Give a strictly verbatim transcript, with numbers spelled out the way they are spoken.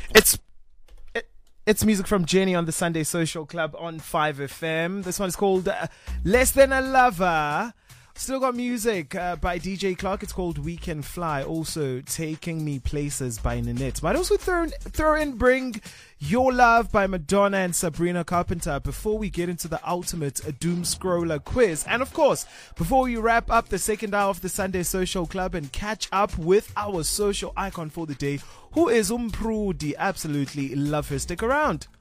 It's it, it's music from Jenny on the Sunday Social Club on five F M. This one is called uh, Less Than a Lover. Still got music uh, by D J Clark. It's called We Can Fly. Also, Taking Me Places by Nanette. Might also throw in, throw in Bring Your Love by Madonna and Sabrina Carpenter before we get into the ultimate Doom Scroller quiz. And of course, before we wrap up the second hour of the Sunday Social Club and catch up with our social icon for the day, who is Umprudi. Absolutely love her. Stick around.